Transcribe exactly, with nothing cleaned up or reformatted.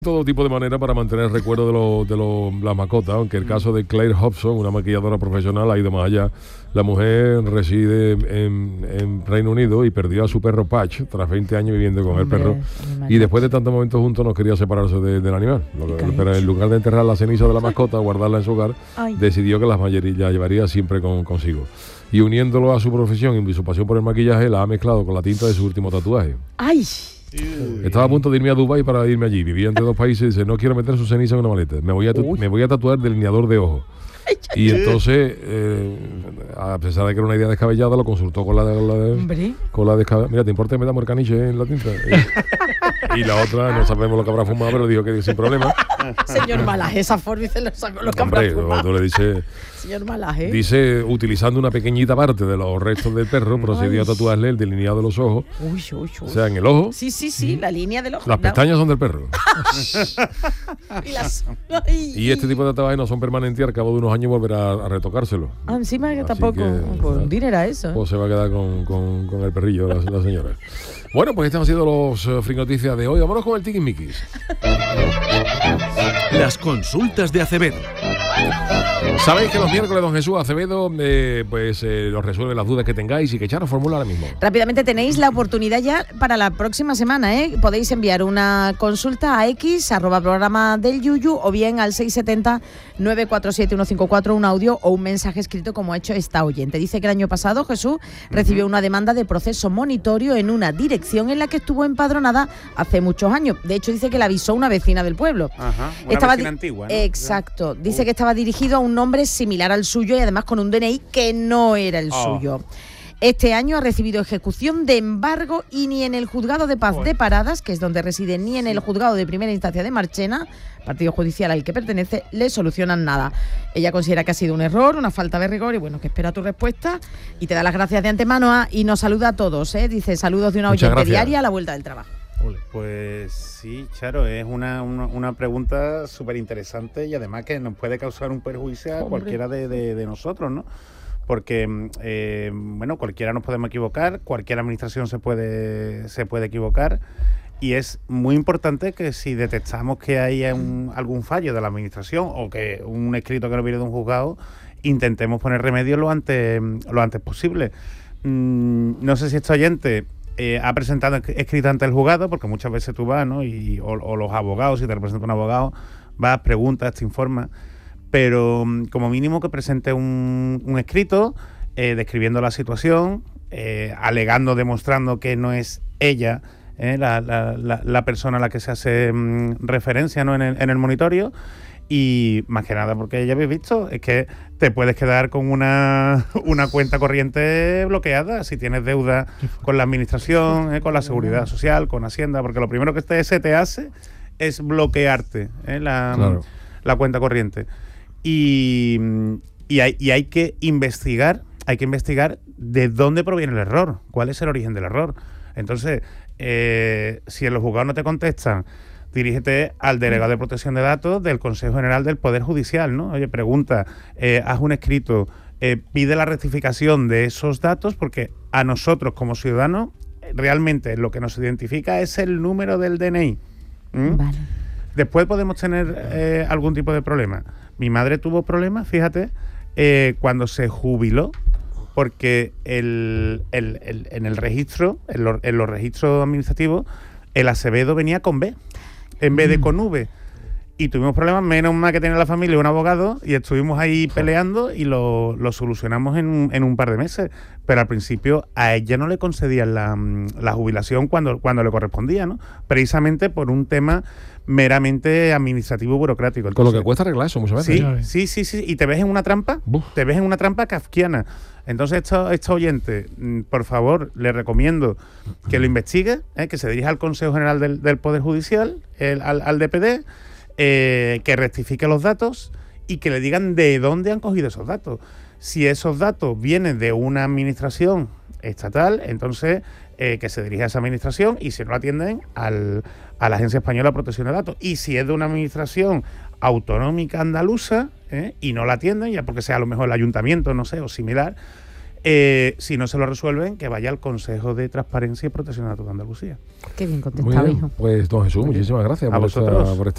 Todo tipo de manera para mantener el recuerdo de, lo, de lo, la mascota, aunque el caso de Claire Hobson, una maquilladora profesional, ha ido más allá. La mujer reside en, en Reino Unido y perdió a su perro Patch tras veinte años viviendo con Hombre, el perro. Y después de tantos momentos juntos no quería separarse de, del animal. Lo que, pero en lugar de enterrar la ceniza de la mascota, guardarla en su hogar, Ay. decidió que las la llevaría siempre con, consigo. Y uniéndolo a su profesión y su pasión por el maquillaje, la ha mezclado con la tinta de su último tatuaje. ¡Ay! Estaba a punto de irme a Dubái para irme allí. Vivía entre dos países y dice, no quiero meter su ceniza en una maleta. Me voy a, me voy a tatuar delineador de ojos. Y entonces, eh, a pesar de que era una idea descabellada, lo consultó con la de... Con la de, con la de Mira, ¿te importa que me damos el caniche en la tinta? Y, y la otra, no sabemos lo que habrá fumado, pero dijo que sin problema. Señor Malaje, esa forma dice lo, lo que habrá fumado. Tú le dices... Señor Malaje. Dice, utilizando una pequeñita parte de los restos del perro, procedió Ay. a tatuarle el delineado de los ojos. Uy, uy, uy. O sea, en el ojo. Sí, sí, sí, la línea del ojo. Las pestañas son del perro. y, las... y este tipo de tatuajes no son permanentes y al cabo de unos años volverá a retocárselo. Ah, encima que tampoco. Que, pues, un dinero era eso. Pues se va a quedar con, con, con el perrillo la, la señora. Bueno, pues estas han sido los uh, free noticias de hoy. Vámonos con el tiquismiquis. Las consultas de Acevedo. Sabéis que los miércoles don Jesús Acevedo eh, pues eh, os resuelve las dudas que tengáis y que Charo formula ahora mismo. Rápidamente tenéis la oportunidad ya para la próxima semana, ¿eh? Podéis enviar una consulta a X, arroba programa del Yuyu, o bien al seis siete cero, nueve cuatro siete, uno cinco cuatro, un audio o un mensaje escrito como ha hecho esta oyente. Dice que el año pasado Jesús recibió una demanda de proceso monitorio en una dirección en la que estuvo empadronada hace muchos años. De hecho, dice que la avisó una vecina del pueblo. Ajá, una estaba vecina antigua, ¿no? Exacto. Dice uh. que estaba dirigido a un nombre similar al suyo y además con un D N I que no era el oh. suyo. Este año ha recibido ejecución de embargo y ni en el juzgado de paz oh. de Paradas, que es donde reside, ni en el juzgado de primera instancia de Marchena, partido judicial al que pertenece, le solucionan nada. Ella considera que ha sido un error, una falta de rigor y bueno, que espera tu respuesta y te da las gracias de antemano a, y nos saluda a todos, ¿eh? Dice saludos de una Muchas oyente gracias. diaria a la vuelta del trabajo. Pues sí, Charo, es una, una, una pregunta súper interesante y además que nos puede causar un perjuicio a cualquiera de, de, de nosotros, ¿no? Porque, eh, bueno, cualquiera nos podemos equivocar, cualquier administración se puede, se puede equivocar y es muy importante que si detectamos que hay un, algún fallo de la administración o que un escrito que nos viene de un juzgado, intentemos poner remedio lo antes, lo antes posible. Mm, no sé si este oyente... Eh, ha presentado escrito ante el juzgado, porque muchas veces tú vas, ¿no? Y, o, o los abogados, si te representa un abogado, vas, preguntas, te informas, pero como mínimo que presente un, un escrito eh, describiendo la situación, eh, alegando, demostrando que no es ella eh, la, la, la, la persona a la que se hace mm, referencia, ¿no? en, el, en el monitorio. Y más que nada porque ya habéis visto, es que te puedes quedar con una, una cuenta corriente bloqueada si tienes deuda con la administración, eh, con la seguridad social, con Hacienda, porque lo primero que te, se te hace es bloquearte eh, la, claro. la cuenta corriente. Y, y, hay, y hay que investigar, hay que investigar de dónde proviene el error, cuál es el origen del error. Entonces, eh, si en los juzgados no te contestan, dirígete al delegado de protección de datos del Consejo General del Poder Judicial, ¿no? Oye, pregunta, eh, haz un escrito, eh, pide la rectificación de esos datos, porque a nosotros como ciudadanos realmente lo que nos identifica es el número del D N I. ¿Mm? Vale. Después podemos tener eh, algún tipo de problema. Mi madre tuvo problemas, fíjate, eh, cuando se jubiló, porque el, el, el, en el registro, en, lo, en los registros administrativos, el Acevedo venía con B en vez de con V. Y tuvimos problemas, menos mal que tenía la familia un abogado, y estuvimos ahí peleando y lo, lo solucionamos en, en un par de meses. Pero al principio a ella no le concedían la, la jubilación cuando, cuando le correspondía, ¿no? Precisamente por un tema meramente administrativo burocrático. Entonces, con lo que cuesta arreglar eso muchas veces. Sí, sí, sí, sí. Y te ves en una trampa, Buf. te ves en una trampa kafkiana. Entonces, esto, esto oyente, por favor, le recomiendo que lo investigue, ¿eh? que se dirija al Consejo General del, del Poder Judicial, el, al, al D P D, eh, que rectifique los datos y que le digan de dónde han cogido esos datos. Si esos datos vienen de una administración estatal, entonces eh, que se dirija a esa administración, y si no la atienden, al, a la Agencia Española de Protección de Datos. Y si es de una administración autonómica andaluza, ¿eh? y no la atienden, ya porque sea a lo mejor el ayuntamiento, no sé, o similar, Eh, si no se lo resuelven, que vaya al Consejo de Transparencia y Protección de Datos de Andalucía. Qué bien Muy contestado, bien. hijo. Pues don Jesús, Muy bien. muchísimas gracias A por esta, vosotros. por esta